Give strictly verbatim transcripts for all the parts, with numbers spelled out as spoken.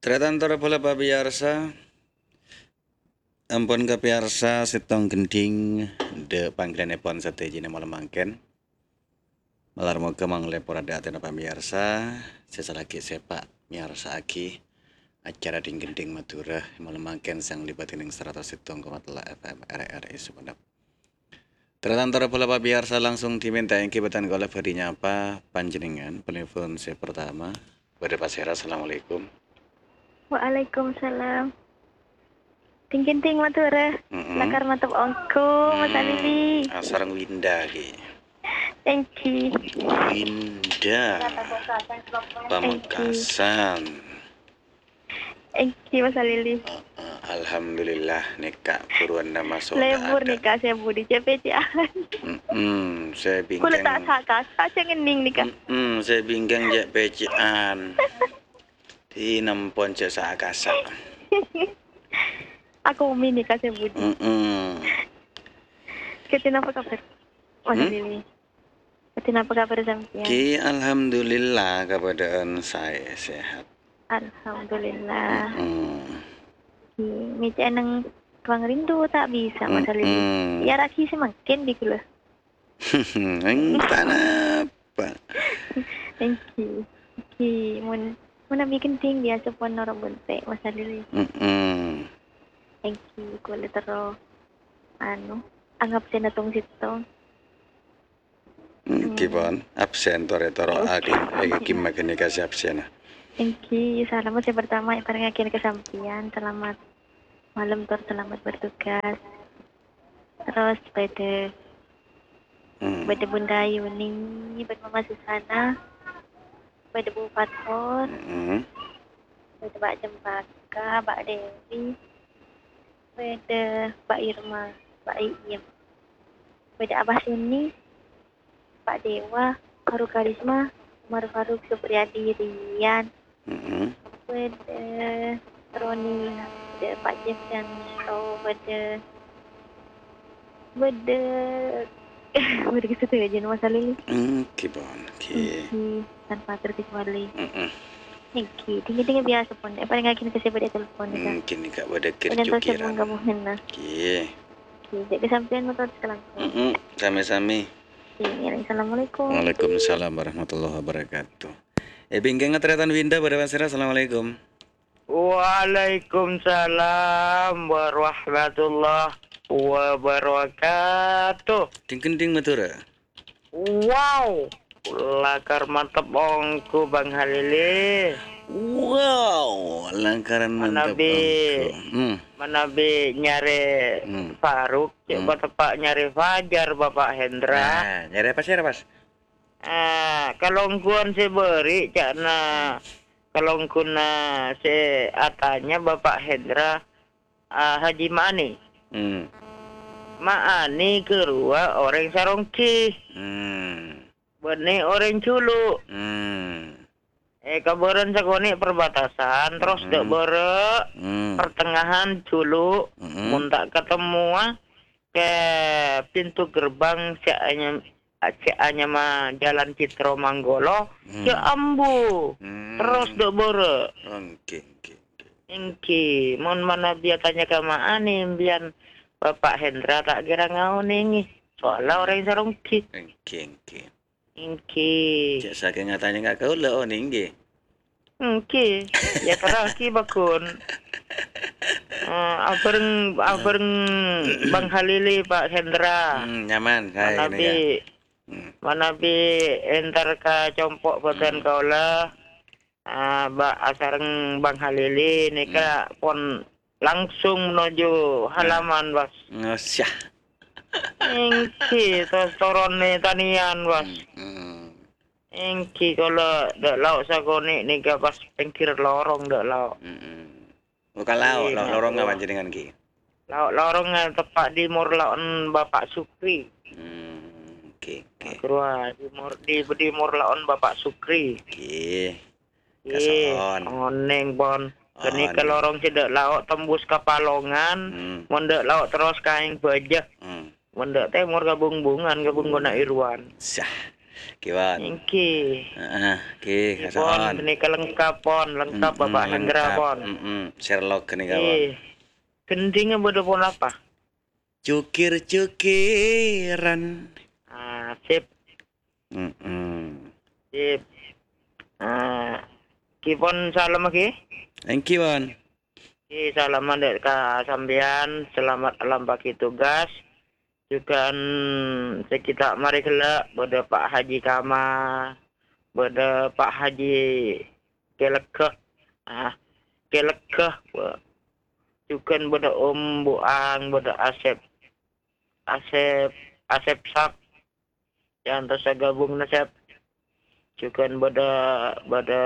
Tratantara bola pabiarsa, ampun kapiarsa setong gending de panggilan epon satejine malam mangken. Malarmo kemang lepora de atena pabiarsa, sesalaki sepak miarsa aki acara ding gending Madura malam mangken sang libatin ing seratus setong koma telu F M R R I Sumenep. Tratantara bola pabiarsa langsung diminta yang kibatan oleh badinya apa panjenengan penelpon saya pertama. Pada Pasera, assalamualaikum. Waalaikumsalam. Ting-ting matura. Mm-mm. Lakar matap ongko, Mas Alili. Hmm, asarang Winda ki. Thank you. Winda. Pamekasan. Thank you, Mas Alili. Uh, uh, Alhamdulillah nikah buruan nama soda Lebur ada. nikah saya budi C P C. Mm-mm, saya Kulo bingkang. tak saka, saja ngening nikah. Mm-mm, saya bingkang je pecian. Di nampon je saakasa. Aku umi nikah saya budi. Mm-mm. Ketin apa kabar, Mas Hmm? Alili? Ketin apa kabar sampean? Ki alhamdulillah keadaan saya sehat. Alhamdulillah. Mm. Ki mice nang Bang Rindu tak bisa, Mas Alili. Mm-mm. Ya raki semakin di kulo. Entah apa. Thank you. Ki mun mun bikin ting biasa pun orang bunte Mas Alili. Mm-mm. Thank you kulit tero anu anggap saya natong sitong. Hmm, kipon absen tore toro agi agi kim magani kasih absen. Thank you. Selamat saya pertama yang paling akhir kesampian. Selamat malam tor selamat bertugas. Terus pada Hmm. pada Bunda Yuni, pada Mama Susana, pada Bu Fatfor, Hmm. pada Mbak Cempaka, Mbak Dewi, pada Mbak Irma, Mbak Iem, pada Abah Suni, Pak Dewa, Faruk Karisma, Umar Faruk Supriyadi Rian, Hmm. pada Roni, pada Pak Jeff dan so pada pada pada kesutu aja Mas Alili. Hmm, kipon ki. Ki tanpa terkecuali. Hmm. Ki tinggi-tinggi biasa pun. Eh paling akhir kasi pada telepon Hmm, nika. kini kak pada Kemudian terus kerjukiran. menggabungkan nah. Ki. Ki jadi kesampean motor sekarang. Hmm. Sami-sami. Ki assalamualaikum. Waalaikumsalam warahmatullahi wabarakatuh. Eh bingkang ngetratan Winda pada Pasera, assalamualaikum. Waalaikumsalam warahmatullahi wabarakatuh. Ding-ding Madura. Wow, lakar mantap ongku Bang Halili. Wow, langkaran mantap Manabi, angku. Hmm. manabi nyari Hmm. Faruk, coba tepak nyari Fajar Bapak Hendra. Nah, nyari apa sih, Pas? Ah, kalau ngkuan si beri cakna kalau ngkuna si atanya Bapak Hendra ah, Haji Mani. Hmm. Maani kerua orang sarongki. Hmm. Bene orang culu. Hmm. Eh kabaran sakoni perbatasan terus Hmm. dek bere Hmm. pertengahan culu. Hmm. Mun tak ketemu ah, ke pintu gerbang si anya si anya mah jalan Citro Manggolo Hmm. ke Ambu. Hmm. Terus dek bere. Oke, oke, oke. Engki, mun mana dia tanya ke maani bian Bapak Hendra tak kira ngau nih. Soalnya orang sarongki. Oke, oke. Engki. Cek saking ngatanya nggak kau lah, oh ninggi. Engki. Ya teraki bakun. Uh, abareng abareng Bang Halili Pak Hendra. Hmm, nyaman kayak Mana ini bi ya. Hmm. mana bi entar ka compok badan kau lah. Ah, ba asareng Bang Halili nika pon langsung menuju halaman Bos. Ngosyah. Engki tos torone tanian Bos. Hmm. Engki kalau dak lauk sagoni nika pas pengkir lorong dak lauk. Hmm. Bukan lauk, Iya, lorong iya. apa jenengan ki? Lauk lorong tepat di Murlaon Bapak Sukri. Hmm. Oke, oke. Kedua di Mur di, di Murlaon Bapak Sukri. Oke. Ih, Kasoon. oneng bon. Kini On. ke lorong tidak lauk tembus ke Palongan, Hmm. mendek lauk terus kaing bajah. Hmm. Mendek timur gabung bungan gabung guna Irwan. Syah. Kiwan. Ingki. Heeh, ki Pon, kasaon. menika lengkap pon, lengkap Mm-mm, Bapak Hendra lengkap. pon. Mm-mm, Sherlock nih kawan. Eh, gendingnya bodoh pon apa? Cukir-cukiran. Ah, sip, Mm-mm. sip. Ah, kipon salam lagi. Thank you, Wan. Ki salam mandek ka sampean, selamat alam bagi tugas. Juga sekitar mari kelak pada Pak Haji Kama, pada Pak Haji Kelekeh, ah Kelekeh, juga pada Om Buang, pada Asep, Asep, Asep Sak, yang terus gabung nasib, juga pada pada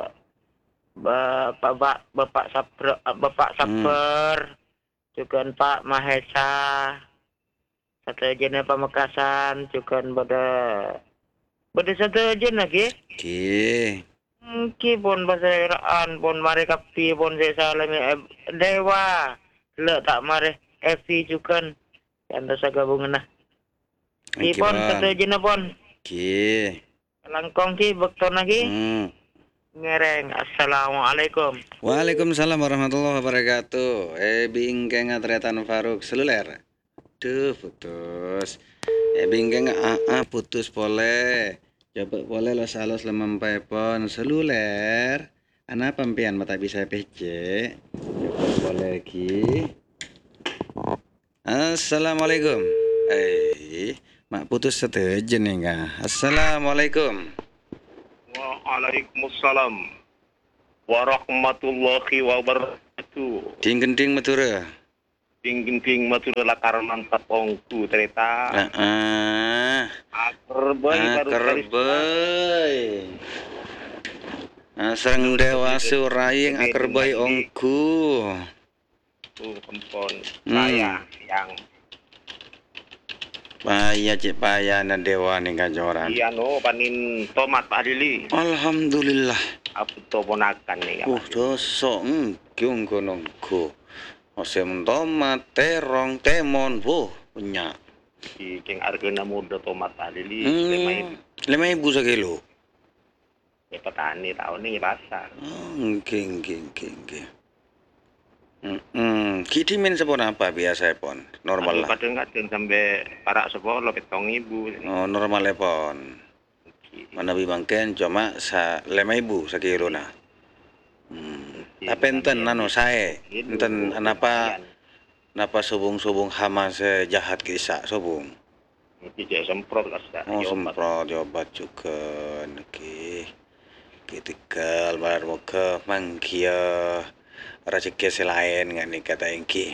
Bapak Bapak Saper, Bapak Saper, juga Pak Mahesa. Satu jenis Pamekasan juga pada pada satu jenis lagi. Ki. Ki pun bahasa Iraan pun mari kapi pun saya salam dewa. Le tak mari Evi juga yang terus gabungan nah. Ki Thank you, pun satu Wan. jenis pun. Ki. Langkong ki bekton lagi. Hmm. Ngereng. Assalamualaikum. Waalaikumsalam warahmatullahi wabarakatuh. Eh bingkeng atretan Faruk seluler. Duh putus. Eh bingkeng aa putus pole. Coba pole lo salos lemampai pon seluler. Ana pempian mata bisa P C. Coba pole ki. Assalamualaikum. Eh, mak putus setejen nih kah. Assalamualaikum. Waalaikumsalam warahmatullahi wabarakatuh. Ding gending matura. Ting-ting matur lakar mantap ongku cerita. Heeh. Akerbay baru kali Akerbay. Asreng dewa suraying akerbay ongku. tuh kempon Hmm. saya yang Paya cik paya na dewa ning kajoran. iya no panin tomat Pak Adili. Alhamdulillah. Aku to ponakan nih. Uh doso ngkyung gonongku. Osem tomat, terong, temon, wuh punya. Di keng argana muda tomat Pak Adili. Hmm. Lima ibu sekilo. Ya petani tahun ini pasar. Oh, ngking ngking ngking ngking. Hmm, kiti min sepon apa biasa pon? Normal lah. Kadang-kadang sampai parak sepuluh petong ibu. Oh, normal pon. Mana bibangken cuma sa lima ibu sekilo na. Hmm. Tapi enten nano sae, enten anapa napa subung-subung hama sejahat kisah subung. Tidak semprot lah sudah. Oh, semprot obat juga. Oke. Kitikal balar mo ke mangkia. Rezeki selain nggak nih kata Engki.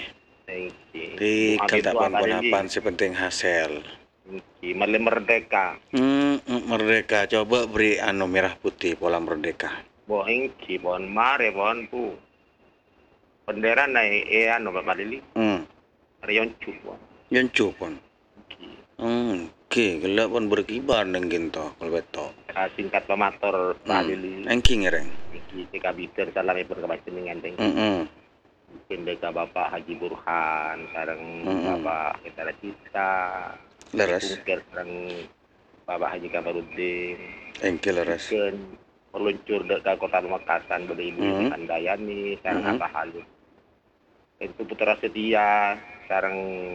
Di kata pon-ponapan sepenting hasil. Malam merdeka. Hmm, merdeka. Coba beri anu merah putih pola merdeka. Bo Engki bon mare bon pu. Bendera naik eh anu Bapak Lili. Hmm. Rion cup. Yon cupon. Hmm, oke, gelap pun berkibar nengin to kalau beto. Singkat pemator Pak Lili. Engki ngereng. Engki tika biter salam berkebaikan dengan teng. Heeh. Mungkin deka Bapak Haji Burhan, sareng Bapak Ketara Cita. Leres. Mungkin sareng Bapak Haji Kamarudin. Engki leres. Mungkin meluncur ke kota Pamekasan pada ibu Hmm. Handayani, sareng Hmm. Abah Halus. Itu putra setia, sareng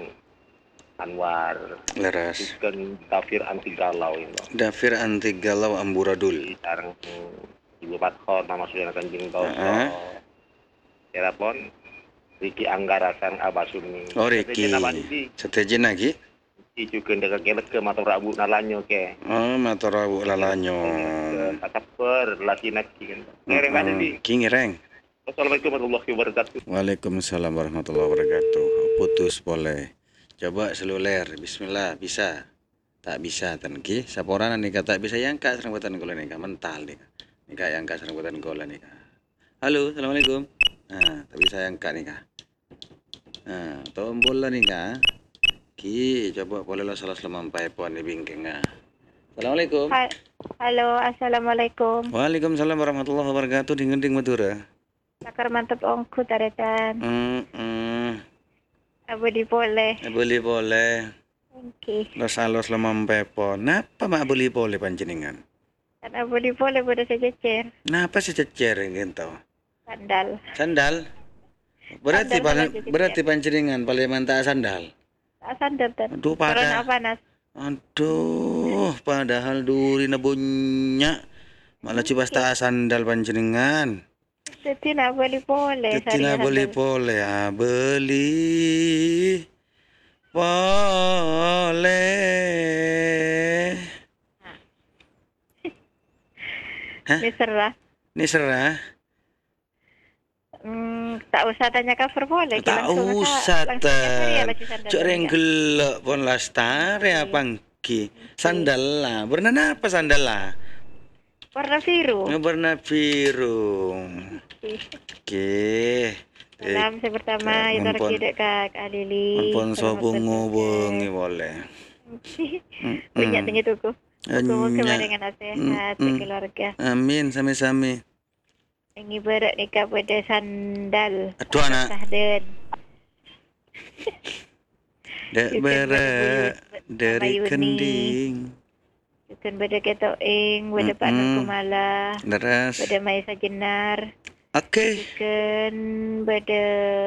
Anwar. Leres. Bukan Tafir anti galau ini. Dafir anti galau amburadul. Sareng Ibu Pathon, Mama Suyana Tanjung Toto. Heeh. Telepon Riki Anggara sareng Abah Sumi. Oh Riki. Setejen lagi. Iki juga ndek kelek ke matur Rabu nalanyo ke. Oh matarawu lalanyo. Kataper laki naki kan. Ngereng kan di. Ki ngereng. Assalamualaikum warahmatullahi wabarakatuh. Waalaikumsalam warahmatullahi wabarakatuh. Putus boleh. Coba seluler. Bismillah bisa. Tak bisa tan ki. Saporan nih kata bisa yang kak serang buatan gola nih mental nih. Nih kak yang kak serang buatan gola nih. Halo, assalamualaikum. Nah, tak bisa yang kak nih kak. Nah, tombol lah nih kak. Ki, coba boleh lo salah selamampai pon di bingkeng ah. Assalamualaikum. Halo, assalamualaikum. Waalaikumsalam warahmatullahi wabarakatuh. Ding-ding Madura. Sakar mantap ongku taretan. Hmm, hmm. Abu di boleh. Boleh boleh. Okey. Los alos lemam pepon. Napa mak beli boleh panjenengan? Karena boleh-boleh pada saya cecer. Napa sih cecer gitu? Sandal. Sandal? Berarti Sandal paling malah cecer. berarti panjenengan paling mantap sandal. Tak sandal tan. Aduh Corona pada. panas. Aduh, padahal duri na bunyak. Malah coba tak sandal panjenengan. Jadi nak boleh-boleh. Tidak beli boleh, ah, beli boleh. Hah? Ini serah. Ini serah. Hmm, tak usah tanya cover boleh. Ki, Tak langsung usah langsung cecer ya tan. baju sandal. Cok renggelok pun lastare apa ki? Sandal lah. Warna apa sandal lah? Warna biru. Warna biru. Oke. Salam saya pertama itu mumpun- lagi dek Kak Alili. Ampun Selamat sobungu bertugas. bengi boleh. Banyak tinggi tuku. Semoga Nya. dengan nasihat Mm, mm. keluarga. Amin sami-sami. Ini berat ni Kak pada sandal. Aduh anak. Sahden. Dek Bukan berak buyut dari Mama Yuni. kending. Bukan pada Keto Ing, pada Pak Mm-mm. Nur Kumala, Deras. pada Maisa Jenar, Oke. bukan pada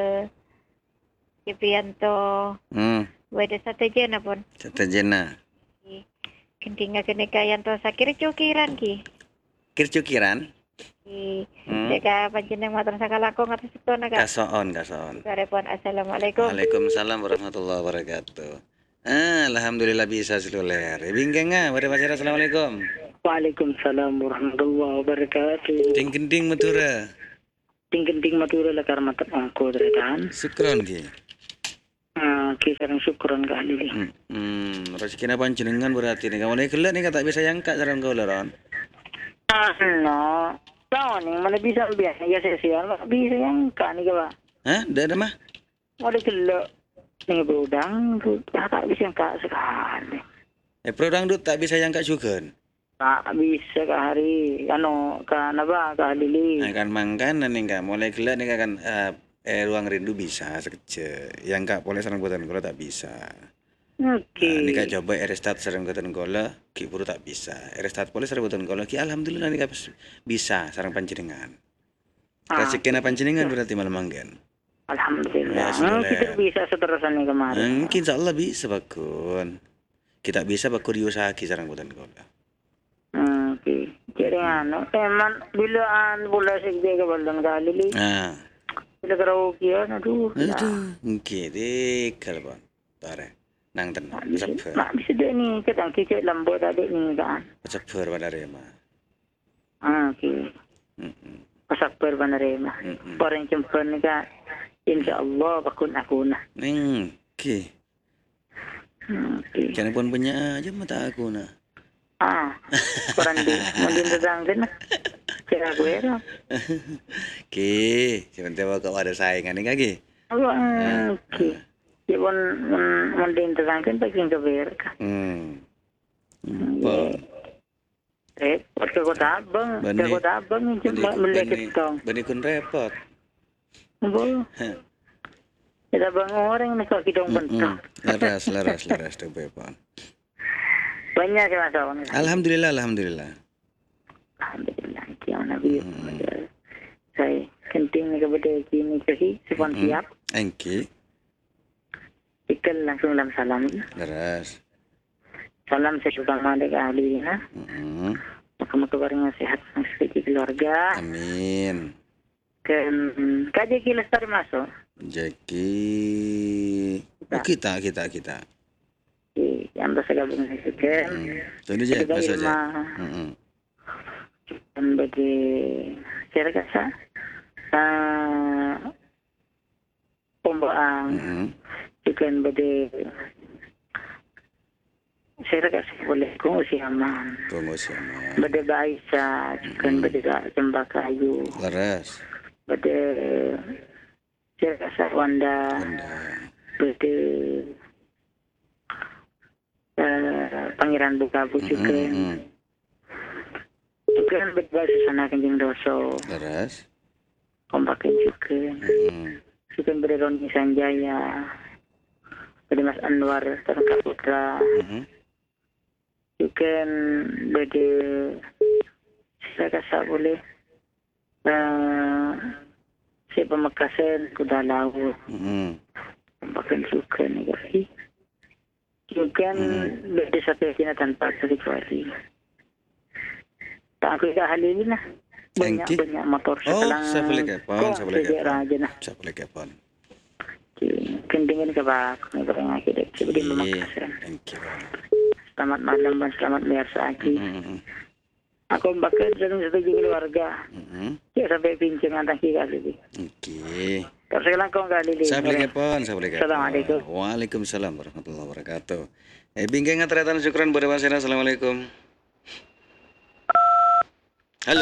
Jepianto, Hmm. pada satu jena pun. Satu jena. Kentinga keneka yanto sakir cukiran ki. Kircukiran. Ki. Hmm. Deka panjeneng motor sakalako ngatus setona Kak. Kasoon, kasoon. Karepon assalamualaikum. Waalaikumsalam warahmatullahi wabarakatuh. Ah, alhamdulillah bisa seluler. Bingkeng ah, pada masyarakat assalamualaikum. Waalaikumsalam warahmatullahi wabarakatuh. Ting kending Madura. Ting-ting matura la karma tat angko dretan. Sukron ki. Ah, kisarang syukron ka ali. Hmm. Hmm, rezeki na panjenengan berarti nih. Kamu nih kelak nih tak bisa yangka sarang kau leron. Ah, no. Tahu nih, mana bisa biasa ya sesial, bisa yang kan nih ba. Hah? Dah ada mah? Ada kelak nih berudang, tu tak bisa yang kak sekali. Eh, produk dut tak bisa yangka juga. Tak bisa ke hari, ano, ka naba, ka alili. Akan mangkan nih kak. Mulai kelak nih kan eh, eh ruang rindu bisa sekecil. Yang kak boleh sarang buatan gula tak bisa. Oke. Nah, ni kak coba erestat sarang buatan gula, ki buru tak bisa. Erestat boleh sarang buatan gula, ki alhamdulillah nih kak bisa sarang panjenengan. Ah, Rezeki na panjenengan berarti malam manggan. Alhamdulillah. Ya, sudah Hmm, lah. kita bisa seterusan nih kemarin. Mungkin insyaallah bisa bakun. Kita bisa bakun diusahaki sarang buatan gula. Hmm, oke. Jadi ano, eman bilaan bola sigde ka balon ka alili. Ah. Bila karaoke yan, aduh. Aduh, mungkin deh kalau bang, tare, nang tenang, seper, Mak bisa dia ni, kita kicik lambo tadi ni kan. seper pada rema. Ah, okey. Mm-mm. Pasakper banarema. Mm-mm. Parang cempen ni ka, insyaAllah bakun aku na. Neng, ki, Hmm, okey. jangan pun punya aja mata aku na. Ah, parang di, mungkin datang din na. Kaya aku era. Ki, sebentar kau ada saingan ni kaki. Ako, ah, okey. Di pun, mungkin datang din, pagking kaber ka. Hmm. Apa? Eh, pat ka ko tabang. Bani- Ka ko tabang, yung malekit kang. bani kun repot. Ano? Kita bang orang nakakitong banta. Mm-mm. Laras, laras, laras tu bepon. Banyak sih masalah. Alhamdulillah, alhamdulillah. Alhamdulillah. Kaya nabi. Saya kenting ni kepada kini kasi sepon Mm-mm. siap. Engki, Ikal langsung dalam salam. laras. Salam saya suka mandek ahli na. Mm-mm. Makabarang sehat ng sekiti keluarga. Amin. Kan kaji kilas tari masuk. Jadi, oh, kita, kita, kita. Eh, yang dosa gabung sa siken. Hmm. Tunggu je, Kita pasal je. ilma Hmm. kan bagi kira kasa sa pembaang Hmm. chicken bagi saya kasi boleh kung usiaman. Tunggu siapa? Bade bayi sa chicken bade ka kayu. Laras. Bade saya kasi wanda Benda. bade uh, pangeran bukabu Hmm. chicken. Hmm. Chicken bade bayi sa sana kanjing doso. Laras. Kompakin chicken. Hmm. Chicken bade Roni Sanjaya. Bade Mas Anwar Tarangka Putra. Mhm. Juga bade saya kasa boleh uh, si Pamekasan kuda laut. Mhm. Bahkan suka negara. Juga Hmm. bade satu Cina tanpa terkecuali. Tak aku dah halil lah. Thank you. Banyak-banyak motor Oh, sekarang. saya boleh kepon, saya boleh sejak kepon. raja nah. Saya boleh kepon. Kendingin ke bak. Negara ngaji dek. Bagi Iya, Pamekasan. thank you. Selamat malam dan selamat miarsa Aki. Mhm. Aku bakal dalam setuju keluarga. Mhm. Ya sampai pincang antang kali ini. Oke. Terus sekarang kau kali ini. Saya boleh kepon, saya boleh kepon. Assalamualaikum. Waalaikumsalam warahmatullahi wabarakatuh. Eh, bingkai ngatratan syukran pada wasina. Assalamualaikum. Halo.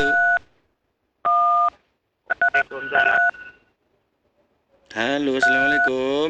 Waalaikumsalam. Halo, assalamualaikum.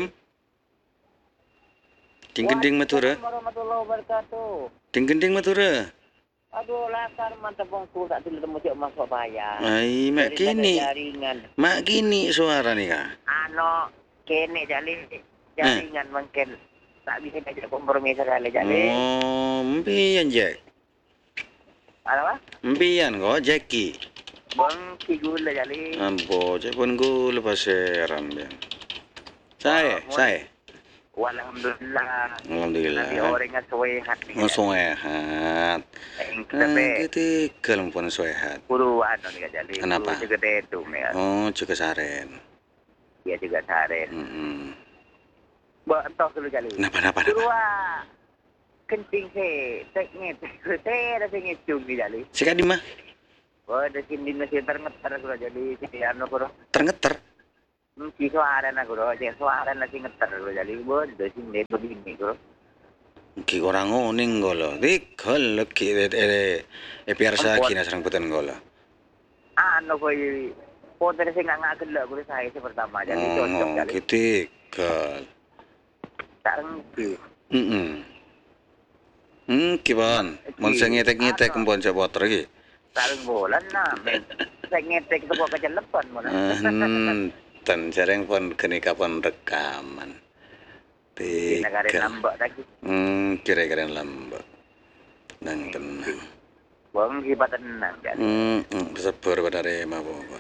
Ding gending matura. Warahmatullahi wabarakatuh. Ding gending matura. Aduh, lakar mantap bangku tak dulu temu cik masuk bayar. Ai, mak Dari kini. jaringan. Mak kini suara nih kak. Ano, kene jali jaringan mungkin tak bisa ngajak kompromi sekali jali. Oh, mpian Jack. Apa? Mpian kok Jackie. Bang gula jali. Ambo, Jack pun gue lepas seran bian. Saya, saya. Alhamdulillah. Alhamdulillah. Nanti orang yang sehat. Oh, sehat. Yang Ah, kita gitu kalau pun sehat. guru anu nih jali. Kenapa? Guru juga itu ya. Oh, juga saren. Dia juga saren. Mm-mm. Ba entok dulu jali. Kenapa, kenapa, Guru kenapa? ah. Kencing se, teknya te ada sing cumi jali. Sekali mah Oh, ada sini nasi terngetar guru jadi si anu guru. tergeter. Si suara na guru, si suara na sing ngetar guru jadi bo ada sini begini guru. Ki orang oning golo. Dik hal ki eh eh eh biasa kina serang puten golo. Anu koi poter sing ngak gelak guru saya si pertama jadi cocok Oh, jali. kitikal. Tangki. Hmm. Hmm, kiban. Mun sing ngetek-ngetek kembon cepot lagi. Sarang bulan na. Saya ngetek itu kok kecelepan mo na. Hmm, tan jarang pon kene kapan rekaman. Nagare Tiga. nambak lagi. Hmm, kira-kira lambak. Nang tenang. Bang hibat tenang jali. Hmm, hmm, sabar pada rema pokon.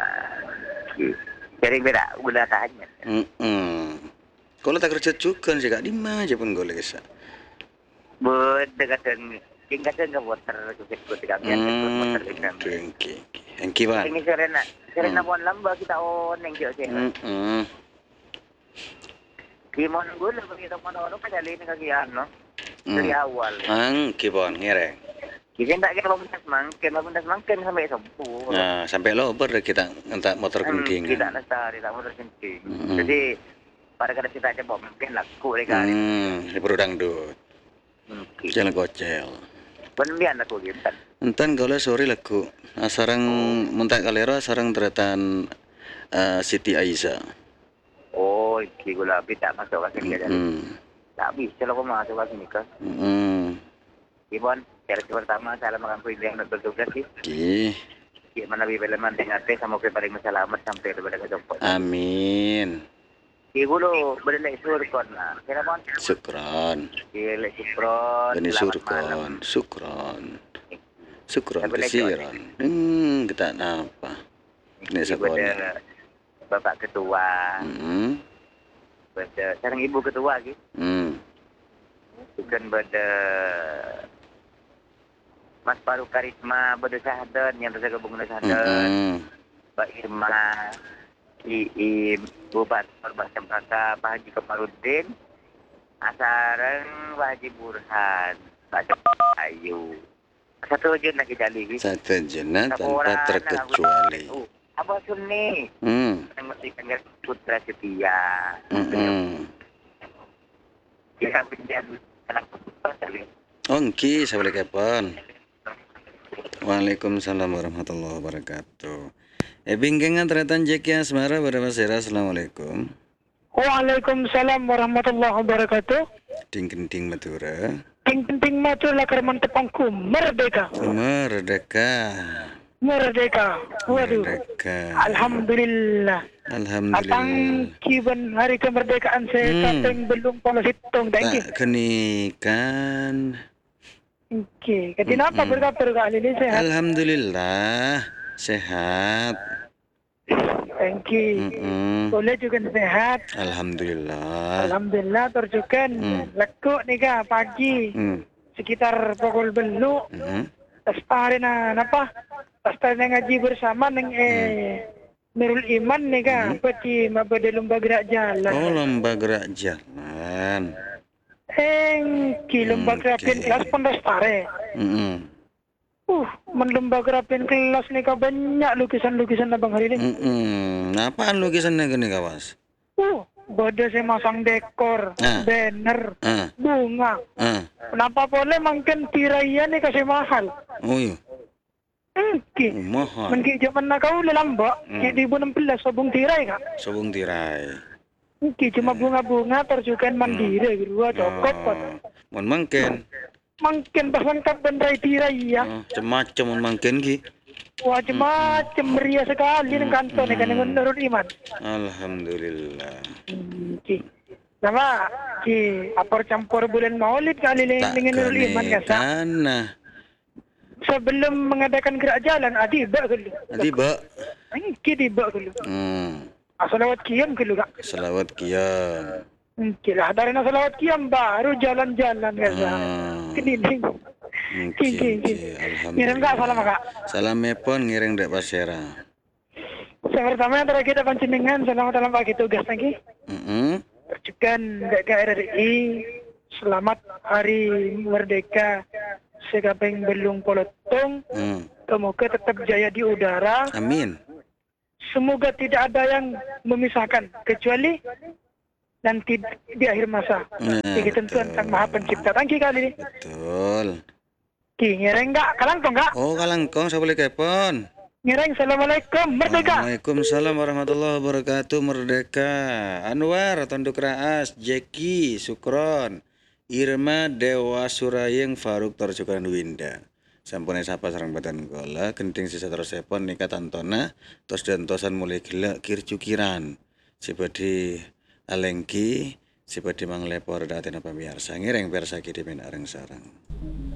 Jadi beda gula tanya. Hmm, hmm. Kalau tak kerja juga sih kak Dima aja pun golek sa. Berdekatan tingkatan ke water ikut tiga biar ikut Hmm, water oke, tiga. oke. Yang kiban. Ini serena serena Hmm. pun lamba kita on yang kyo sih. Hmm, hmm. Kimon gula begitu mana orang kan jali ini kagian no. Hmm. Dari awal. Ang kiban ngereng. Kita tak kira pembentas mangken, pembentas mangken sampai sembuh. Nah, sampai lo ber kita entak motor Hmm, kencing. Tidak lestari, tak mau terkencing. Hmm. Jadi pada kada kita coba mungkin laku deh kali. Hmm, ibu dangdut. Mungkin. Jalan kocel. Pendian aku gitu. Entan kalau sore laku. Sarang muntak kalero sarang teratan uh, Siti Aisyah. Oh, iki gula api tak masuk ke sini jadi. Hmm. Tak bisa lo masuk ke sini kan. Hmm. Ibon, cara pertama salam makan kuih yang bertugas sih. Oke. Gimana bibeleman dengan teh sama kuih paling selamat sampai kepada kejemput. Amin. Ibu lo berdalai surkon lah. Kira pon? Syukron. Gile sipron. Bani selamat malam. surkon. Syukron. Syukron Boleh, kesiran. Hmm, kita apa? Ini Ibu sekolah. ada bapak ketua. Hmm. Pada sekarang ibu ketua gitu. Hmm. Bukan pada Mas Paru Karisma pada sahadan yang terjaga bangunan sahadan. Hmm. Mbak Irma, Iim, Bupati Korban Cempaka, Pak Haji Kamarudin, Asarang, Pak Haji Burhan, Pak Ayu. Satu aja lagi jali. Satu jenah tanpa terkecuali. Oh, apa Sunni? Hmm. Yang mesti kenal putra setia. Hmm. Dia pinjam anak putra sekali. Ongki, saya boleh kapan? Waalaikumsalam warahmatullahi wabarakatuh. Eh, bingkengan teratan Jeki Asmara pada Masera. Assalamualaikum. Waalaikumsalam warahmatullahi wabarakatuh. Ding ding Madura. Ting ting matur lakar mantepangku merdeka. Merdeka. Merdeka. Waduh. Merdeka. Alhamdulillah. Atang Alhamdulillah. kiban hari kemerdekaan saya Hmm. kapeng belum pola hitung. Thank you. Tak kenikan. Oke. Ketina apa Mm-mm. berkabar kali ini sehat? Alhamdulillah sehat. Thank you. Mm-mm. Boleh juga sehat. Alhamdulillah. Alhamdulillah terjukan Hmm. lekuk nih kak pagi Hmm. sekitar pukul belu. Mhm. Pesta na apa? Pesta na ngaji bersama neng eh Nurul Iman nih kak. Hmm. Peti mabade lomba gerak jalan. Oh, lomba gerak jalan. Engki lomba Hmm, gerakin oke. kelas pendaftar. Mm-mm. Uh, menlomba gerakin kelas nih kak banyak lukisan-lukisan abang hari ini. Mm-mm. Apaan lukisannya gini kawas? Uh, bode saya masang dekor, Ah. banner, Ah, bunga. ah. Kenapa boleh makin tiraian nih kasih mahal? Oh iya. Engki. Oh, mahal. Mengki zaman nak kau lelamba, Hmm. di dua ribu enam belas sobung tirai kak. Sobung tirai. Engki cuma bunga-bunga terjukan mandiri gitu, cokot pot. Oh, mon mangken. Makin pas lengkap bendrai tirai ya. Oh, macam mon mangken ki. Wah macam meriah sekali dengan kantor nih kan dengan Nurul Iman. Alhamdulillah. Engki. Nama ki apor campur bulan Maulid kali ini Tak dengan Nurul Iman kene kan. Sa? kana. Sebelum mengadakan gerak jalan, adi bak dulu. Tiba. Engki di bak dulu. Hmm. Asalawat kiam dulu kak. Selawat kiam. Engki lah dari nasalawat kiam baru jalan-jalan kan. Sa? Hmm. Kenining. Oke, Ki, ki, ki. oke. Ngirim kak salam kak. Salam epon ngiring dek pasera. Yang pertama antara kita panjenengan selamat dalam pagi tugas lagi. Mm-mm. Perjukan D K R R I selamat Hari Merdeka Sekapeng Belung Polotong. Hmm. Semoga tetap jaya di udara. Amin. Semoga tidak ada yang memisahkan kecuali nanti di akhir masa. Nah, Di ketentuan betul. Sang Maha Pencipta. Tangki kali ini. Betul. Ki ngereng enggak? Kalangkong enggak? Oh, kalangkong saya boleh kepon. Ngereng. Assalamualaikum. Merdeka. Waalaikumsalam warahmatullahi wabarakatuh. Merdeka. Anwar, Tonduk Raas, Jeki, Sukron, Irma, Dewa Surayeng, Faruk, Torjukan Winda. Sampune sapa sareng batan kola, genting sisa terus sepon nikah tantona, tos dan tosan mulai gila kircukiran. Sibadi alengki, sibadi manglepor datin apa biasa, ngireng persa kidimin areng sarang.